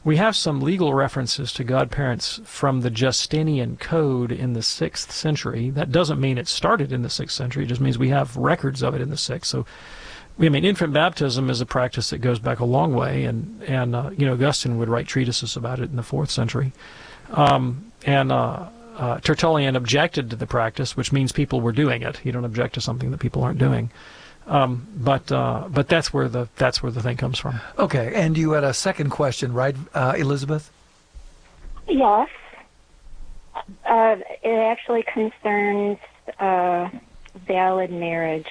we have some legal references to godparents from the Justinian Code in the 6th century. That doesn't mean it started in the 6th century. It just means we have records of it in the 6th. So, I mean, infant baptism is a practice that goes back a long way, and Augustine would write treatises about it in the 4th century. Tertullian objected to the practice, which means people were doing it. You don't object to something that people aren't doing. But that's where the thing comes from. Okay, and you had a second question, right, Elizabeth? Yes. It actually concerns valid marriages.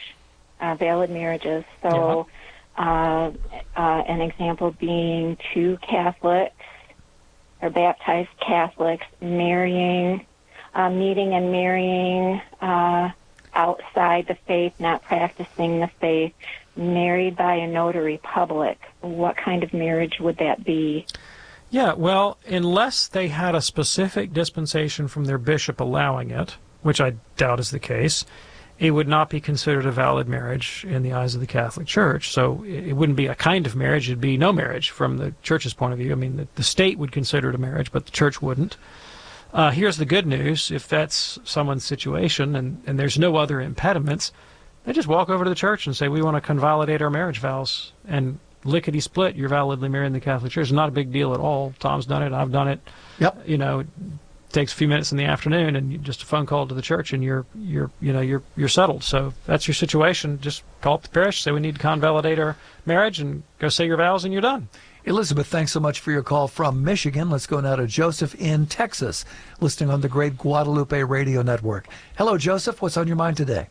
So, an example being two Catholics or baptized Catholics meeting and marrying outside the faith, not practicing the faith, married by a notary public. What kind of marriage would that be? Yeah, well, unless they had a specific dispensation from their bishop allowing it, which I doubt is the case, it would not be considered a valid marriage in the eyes of the Catholic Church. So it wouldn't be a kind of marriage, it'd be no marriage from the Church's point of view. I mean, the state would consider it a marriage, but the Church wouldn't. Here's the good news. If that's someone's situation and there's no other impediments, they just walk over to the church and say, we want to convalidate our marriage vows, and lickety-split, you're validly married in the Catholic Church. It's not a big deal at all. Tom's done it. I've done it. Yep. It takes a few minutes in the afternoon, and just a phone call to the church, and you're settled. So if that's your situation, just call up the parish, say we need to convalidate our marriage, and go say your vows, and you're done. Elizabeth, thanks so much for your call from Michigan. Let's go now to Joseph in Texas, listening on the Great Guadalupe Radio Network. Hello, Joseph. What's on your mind today?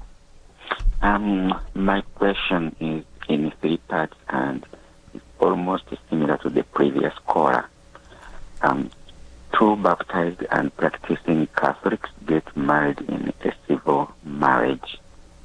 My question is in 3 parts, and it's almost similar to the previous caller. Two baptized and practicing Catholics get married in a civil marriage.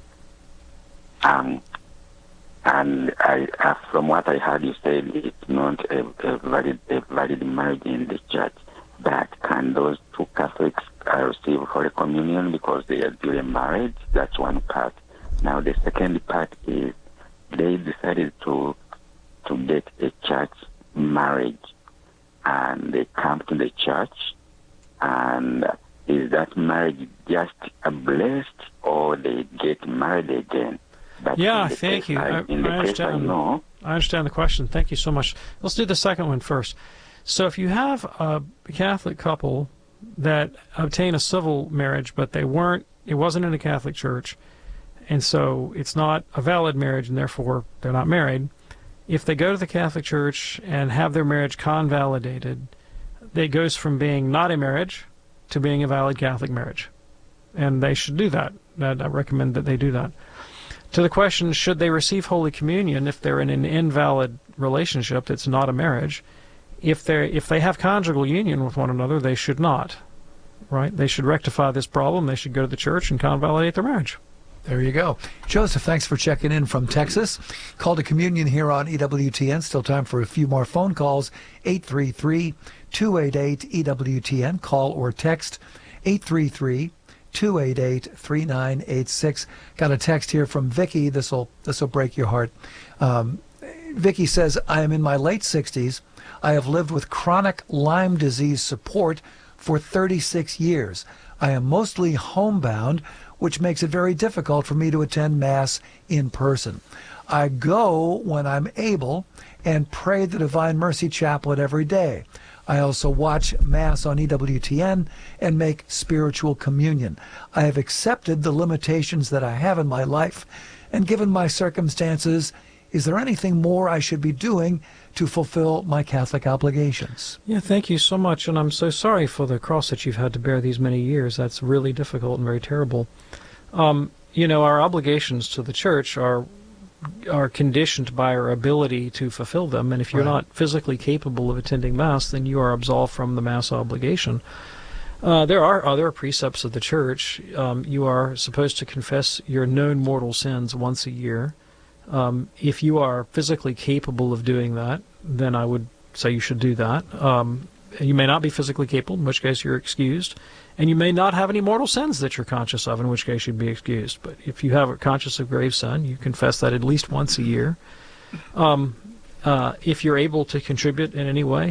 And from what I heard, you said it's not a valid marriage in the church. But can those two Catholics receive Holy Communion because they are duly married? That's one part. Now the second part is they decided to get a church marriage, and they come to the church, and is that marriage just a blessed, or they get married again? But yeah, thank you. I understand. I understand the question. Thank you so much. Let's do the second one first. So if you have a Catholic couple that obtain a civil marriage, but it wasn't in a Catholic church, and so it's not a valid marriage, and therefore they're not married, if they go to the Catholic Church and have their marriage convalidated, it goes from being not a marriage to being a valid Catholic marriage. And they should do that. I recommend that they do that. To the question, should they receive Holy Communion if they're in an invalid relationship that's not a marriage? If they have conjugal union with one another, they should not. Right? They should rectify this problem. They should go to the church and convalidate their marriage. There you go. Joseph, thanks for checking in from Texas. Call to Communion here on EWTN. Still time for a few more phone calls. 833-288-EWTN. Call or text 833-288-3986. Got a text here from Vicky. This'll break your heart. Vicky says, I am in my late 60s. I have lived with chronic Lyme disease support for 36 years. I am mostly homebound, which makes it very difficult for me to attend Mass in person. I go when I'm able and pray the Divine Mercy Chaplet every day. I also watch Mass on EWTN and make spiritual communion. I have accepted the limitations that I have in my life, and given my circumstances, is there anything more I should be doing to fulfill my Catholic obligations? Yeah, thank you so much, and I'm so sorry for the cross that you've had to bear these many years. That's really difficult and very terrible. Our obligations to the Church are conditioned by our ability to fulfill them, and if you're not physically capable of attending Mass, then you are absolved from the Mass obligation. There are other precepts of the Church. You are supposed to confess your known mortal sins once a year. If you are physically capable of doing that, then I would say you should do that. You may not be physically capable, in which case you're excused. And you may not have any mortal sins that you're conscious of, in which case you'd be excused. But if you have a conscious of grave sin, you confess that at least once a year. If you're able to contribute in any way,